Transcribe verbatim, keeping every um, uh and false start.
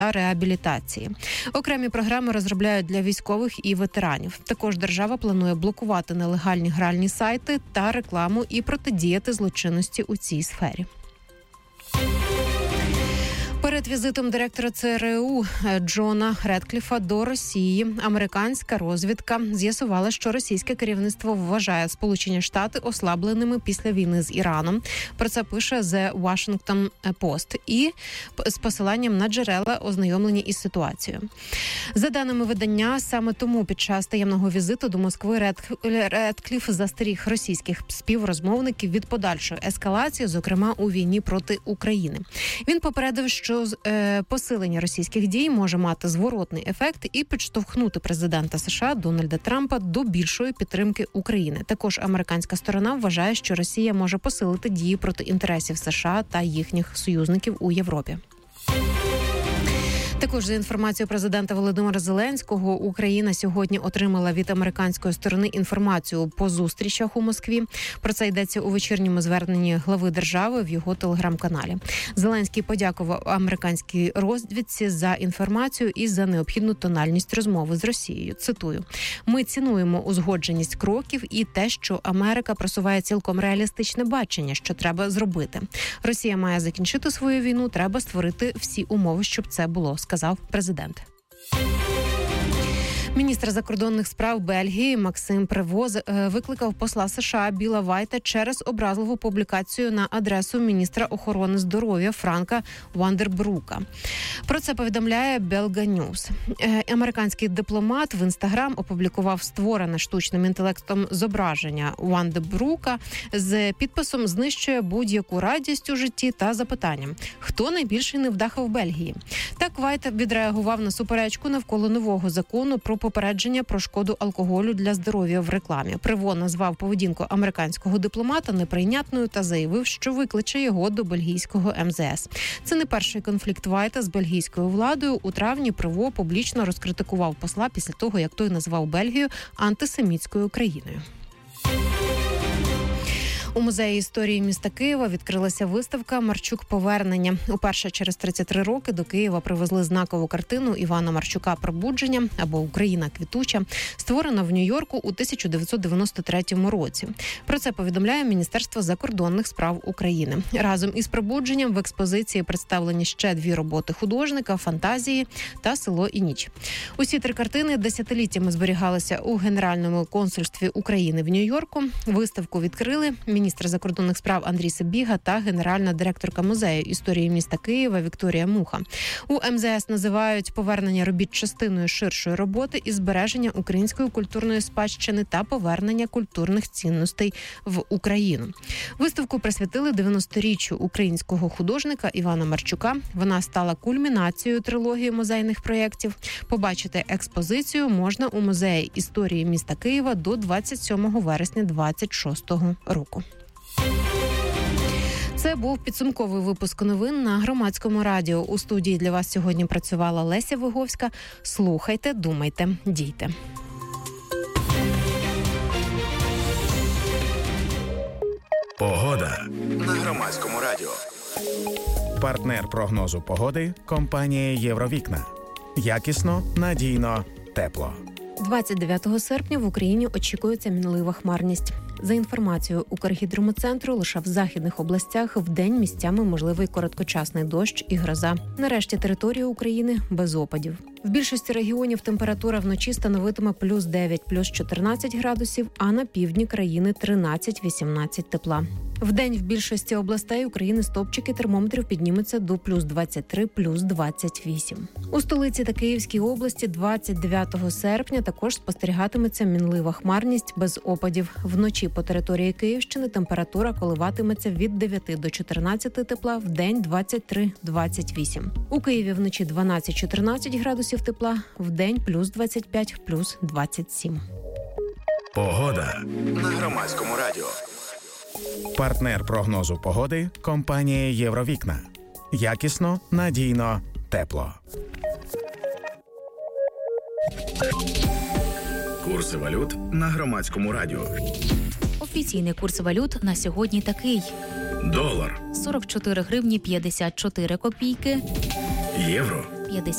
та реабілітації. Окремі програми розробляють для військових і ветеранів. Також держава планує блокувати нелегальні гральні сайти та рекламу і протидіяти злочинності у цій сфері. Перед візитом директора ЦРУ Джона Редкліфа до Росії американська розвідка з'ясувала, що російське керівництво вважає Сполучені Штати ослабленими після війни з Іраном. Про це пише The Washington Post і з посиланням на джерела, ознайомлені із ситуацією. За даними видання, саме тому під час таємного візиту до Москви Редкліф застеріг російських співрозмовників від подальшої ескалації, зокрема у війні проти України. Він попередив, що що е, посилення російських дій може мати зворотний ефект і підштовхнути президента США Дональда Трампа до більшої підтримки України. Також американська сторона вважає, що Росія може посилити дії проти інтересів США та їхніх союзників у Європі. Також за інформацією президента Володимира Зеленського, Україна сьогодні отримала від американської сторони інформацію по зустрічах у Москві. Про це йдеться у вечірньому зверненні глави держави в його телеграм-каналі. Зеленський подякував американській розвідці за інформацію і за необхідну тональність розмови з Росією. Цитую: «Ми цінуємо узгодженість кроків і те, що Америка просуває цілком реалістичне бачення, що треба зробити. Росія має закінчити свою війну, треба створити всі умови, щоб це було», сказав президент. Міністр закордонних справ Бельгії Максим Превоз викликав посла США Біла Вайта через образливу публікацію на адресу міністра охорони здоров'я Франка Вандербрука. Про це повідомляє Belga News. Американський дипломат в Інстаграм опублікував створене штучним інтелектом зображення Вандербрука з підписом «Знищує будь-яку радість у житті» та запитанням «Хто найбільший невдаха в Бельгії?». Так Вайт відреагував на суперечку навколо нового закону про попередження про шкоду алкоголю для здоров'я в рекламі. Приво назвав поведінку американського дипломата неприйнятною та заявив, що викличе його до бельгійського ем зе ес. Це не перший конфлікт Вайта з бельгійською владою. У травні Приво публічно розкритикував посла після того, як той назвав Бельгію антисемітською країною. У музеї історії міста Києва відкрилася виставка «Марчук. Повернення». Уперше через тридцять три роки до Києва привезли знакову картину Івана Марчука «Пробудження» або «Україна квітуча», створена в Нью-Йорку у тисяча дев'ятсот дев'яносто третьому році. Про це повідомляє Міністерство закордонних справ України. Разом із «Пробудженням» в експозиції представлені ще дві роботи художника «Фантазії» та «Село і ніч». Усі три картини десятиліттями зберігалися у Генеральному консульстві України в Нью-Йорку. Виставку відкрили міністр закордонних справ Андрій Сибіга та генеральна директорка музею історії міста Києва Вікторія Муха. У ем зе ес називають повернення робіт частиною ширшої роботи із збереження української культурної спадщини та повернення культурних цінностей в Україну. Виставку присвятили дев'яносторіччю українського художника Івана Марчука. Вона стала кульмінацією трилогії музейних проєктів. Побачити експозицію можна у музеї історії міста Києва до двадцять сьомого вересня двадцять шостого року. Це був підсумковий випуск новин на Громадському радіо. У студії для вас сьогодні працювала Леся Виговська. Слухайте, думайте, дійте. Погода на Громадському радіо. Партнер прогнозу погоди – компанія «Євровікна». Якісно, надійно, тепло. двадцять дев'ятого серпня в Україні очікується мінлива хмарність. За інформацією Укргідромецентру, лише в західних областях вдень місцями можливий короткочасний дощ і гроза. Нарешті територія України без опадів. В більшості регіонів температура вночі становитиме плюс дев'ять, плюс чотирнадцять градусів, а на півдні країни тринадцять-вісімнадцять тепла. Вдень в більшості областей України стопчики термометрів піднімуться до плюс двадцять три, плюс двадцять вісім. У столиці та Київській області двадцять дев'ятого серпня також спостерігатиметься мінлива хмарність без опадів. Вночі по території Київщини температура коливатиметься від дев'яти до чотирнадцяти тепла, вдень двадцять три - двадцять вісім. У Києві вночі дванадцять-чотирнадцять градусів тепла, вдень плюс двадцять п'ять, плюс двадцять сім. Погода на Громадському радіо. Партнер прогнозу погоди – компанія «Євровікна». Якісно, надійно, тепло. Курси валют на Громадському радіо. Офіційний курс валют на сьогодні такий. Долар сорок чотири гривні п'ятдесят чотири копійки. Євро